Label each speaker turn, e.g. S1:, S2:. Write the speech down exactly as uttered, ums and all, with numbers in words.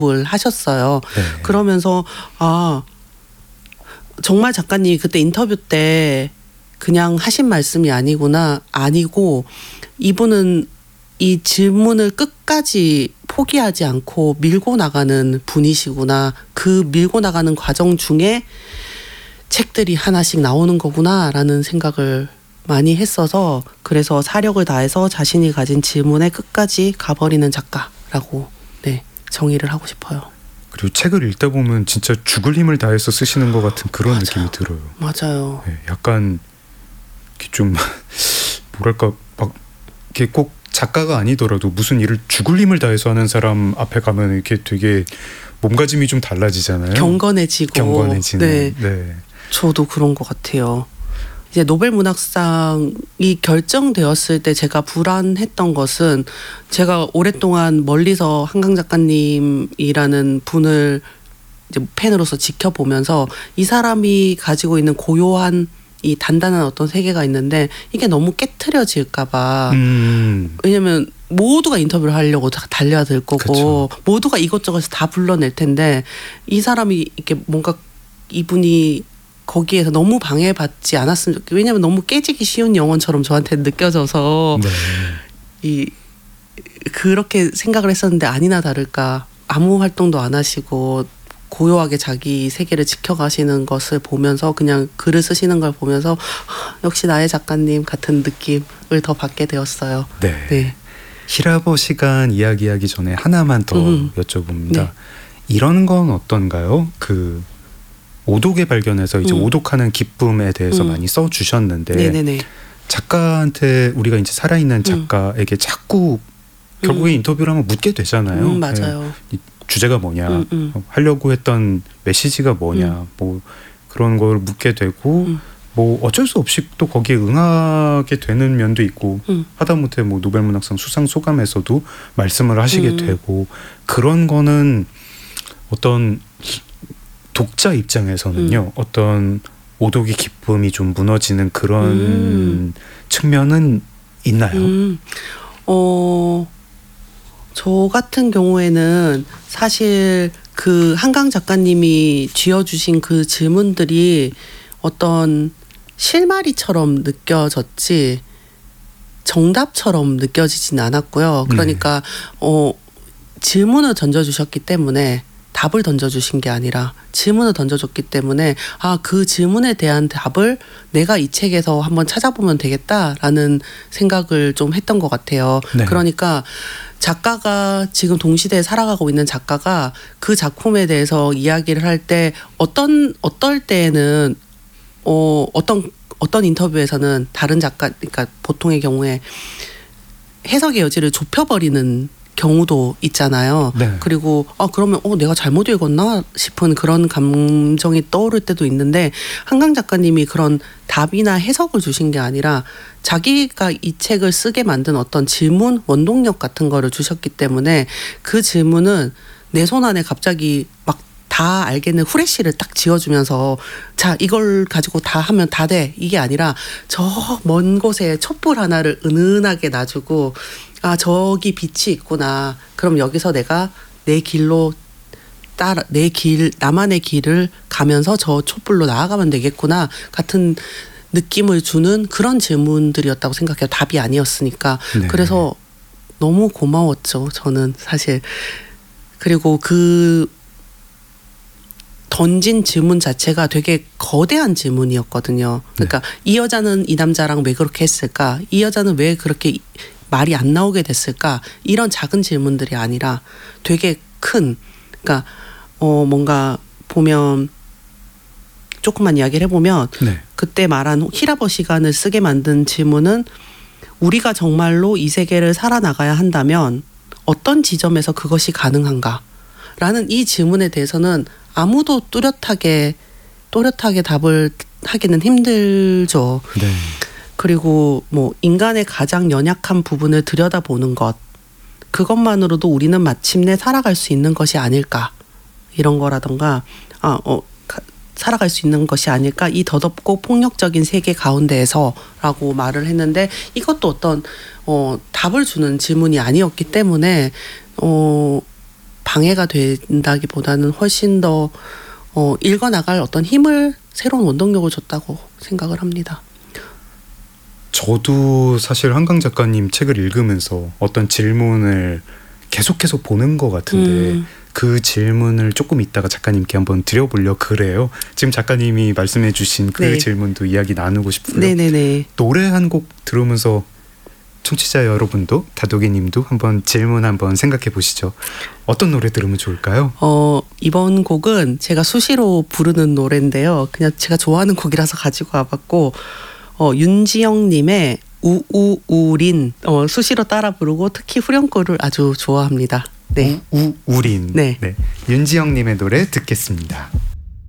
S1: 을 하셨어요.
S2: 네.
S1: 그러면서 아 정말 작가님이 그때 인터뷰 때 그냥 하신 말씀이 아니구나 아니고 이분은 이 질문을 끝까지 포기하지 않고 밀고 나가는 분이시구나. 그 밀고 나가는 과정 중에 책들이 하나씩 나오는 거구나라는 생각을 많이 했어서 그래서 사력을 다해서 자신이 가진 질문에 끝까지 가버리는 작가라고 네 정의를 하고 싶어요.
S2: 그리고 책을 읽다 보면 진짜 죽을 힘을 다해서 쓰시는 것 같은 그런
S1: 맞아요.
S2: 느낌이 들어요.
S1: 맞아요.
S2: 네, 약간 좀 뭐랄까 막 이렇게 꼭 작가가 아니더라도 무슨 일을 죽을 힘을 다해서 하는 사람 앞에 가면 이렇게 되게 몸가짐이 좀 달라지잖아요.
S1: 경건해지고.
S2: 경건해지는.
S1: 네.
S2: 네.
S1: 저도 그런 것 같아요. 이제 노벨 문학상이 결정되었을 때 제가 불안했던 것은 제가 오랫동안 멀리서 한강 작가님이라는 분을 이제 팬으로서 지켜보면서 이 사람이 가지고 있는 고요한 이 단단한 어떤 세계가 있는데 이게 너무 깨트려질까봐.
S2: 음.
S1: 왜냐면 모두가 인터뷰를 하려고 다 달려들 거고
S2: 그쵸.
S1: 모두가 이것저것 다 불러낼 텐데 이 사람이 이렇게 뭔가 이분이 거기에서 너무 방해받지 않았으면 좋겠어요. 왜냐면 너무 깨지기 쉬운 영혼처럼 저한테 느껴져서
S2: 네.
S1: 이 그렇게 생각을 했었는데 아니나 다를까 아무 활동도 안 하시고 고요하게 자기 세계를 지켜가시는 것을 보면서 그냥 글을 쓰시는 걸 보면서 역시 나의 작가님 같은 느낌을 더 받게 되었어요.
S2: 네.
S1: 네.
S2: 히라버 시간 이야기하기 전에 하나만 더
S1: 음.
S2: 여쭤봅니다.
S1: 네.
S2: 이런 건 어떤가요? 그 오독의 발견에서 이제
S1: 음.
S2: 오독하는 기쁨에 대해서
S1: 음.
S2: 많이 써주셨는데
S1: 네네네.
S2: 작가한테 우리가 이제 살아있는 작가에게 자꾸 결국에
S1: 음.
S2: 인터뷰를 하면 묻게 되잖아요.
S1: 음, 맞아요.
S2: 네. 주제가 뭐냐,
S1: 음, 음.
S2: 하려고 했던 메시지가 뭐냐,
S1: 음.
S2: 뭐 그런 걸 묻게 되고
S1: 음.
S2: 뭐 어쩔 수 없이 또 거기에 응하게 되는 면도 있고
S1: 음.
S2: 하다못해 뭐 노벨문학상 수상 소감에서도 말씀을 하시게
S1: 음.
S2: 되고 그런 거는 어떤 독자 입장에서는요
S1: 음.
S2: 어떤 오독의 기쁨이 좀 무너지는 그런
S1: 음.
S2: 측면은 있나요?
S1: 음. 어, 저 같은 경우에는 사실 그 한강 작가님이 쥐어주신 그 질문들이 어떤 실마리처럼 느껴졌지 정답처럼 느껴지진 않았고요. 그러니까 네. 어, 질문을 던져주셨기 때문에 답을 던져주신 게 아니라 질문을 던져줬기 때문에 아, 그 질문에 대한 답을 내가 이 책에서 한번 찾아보면 되겠다라는 생각을 좀 했던 것 같아요.
S2: 네.
S1: 그러니까 작가가 지금 동시대에 살아가고 있는 작가가 그 작품에 대해서 이야기를 할 때 어떤 어떨 때에는 어, 어떤 어떤 인터뷰에서는 다른 작가 그러니까 보통의 경우에 해석의 여지를 좁혀버리는 경우도 있잖아요.
S2: 네.
S1: 그리고 아 그러면 어 내가 잘못 읽었나 싶은 그런 감정이 떠오를 때도 있는데 한강 작가님이 그런 답이나 해석을 주신 게 아니라 자기가 이 책을 쓰게 만든 어떤 질문 원동력 같은 거를 주셨기 때문에 그 질문은 내 손 안에 갑자기 막 다 알겠는 후레쉬를 딱 지어주면서 자 이걸 가지고 다 하면 다 돼 이게 아니라 저 먼 곳에 촛불 하나를 은은하게 놔주고 아 저기 빛이 있구나 그럼 여기서 내가 내 길로 따라 내 길 나만의 길을 가면서 저 촛불로 나아가면 되겠구나 같은 느낌을 주는 그런 질문들이었다고 생각해요. 답이 아니었으니까.
S2: 네.
S1: 그래서 너무 고마웠죠 저는 사실. 그리고 그 던진 질문 자체가 되게 거대한 질문이었거든요. 그러니까 네. 이 여자는 이 남자랑 왜 그렇게 했을까? 이 여자는 왜 그렇게 말이 안 나오게 됐을까? 이런 작은 질문들이 아니라 되게 큰, 그러니까 어 뭔가 보면 조금만 이야기를 해보면 네. 그때 말한 히라버 시간을 쓰게 만든 질문은 우리가 정말로 이 세계를 살아나가야 한다면 어떤 지점에서 그것이 가능한가? 라는 이 질문에 대해서는 아무도 뚜렷하게 또렷하게 답을 하기는 힘들죠.
S2: 네.
S1: 그리고 뭐 인간의 가장 연약한 부분을 들여다보는 것 그것만으로도 우리는 마침내 살아갈 수 있는 것이 아닐까 이런 거라던가 아, 어, 살아갈 수 있는 것이 아닐까 이 더덥고 폭력적인 세계 가운데에서라고 말을 했는데 이것도 어떤 어, 답을 주는 질문이 아니었기 때문에 어, 방해가 된다기보다는 훨씬 더 어, 읽어나갈 어떤 힘을 새로운 원동력을 줬다고 생각을 합니다.
S2: 저도 사실 한강 작가님 책을 읽으면서 어떤 질문을 계속해서 보는 것 같은데
S1: 음.
S2: 그 질문을 조금 이따가 작가님께 한번 드려보려 그래요. 지금 작가님이 말씀해 주신 그
S1: 네.
S2: 질문도 이야기 나누고 싶고요.
S1: 네네네.
S2: 노래 한 곡 들으면서 청취자 여러분도 다독이님도 한번 질문 한번 생각해 보시죠. 어떤 노래 들으면 좋을까요?
S1: 어, 이번 곡은 제가 수시로 부르는 노래인데요. 그냥 제가 좋아하는 곡이라서 가지고 와봤고 어, 윤지영님의 우우우린 어, 수시로 따라 부르고 특히 후렴구를 아주 좋아합니다. 네.
S2: 우우우린.
S1: 네.
S2: 네. 윤지영님의 노래 듣겠습니다.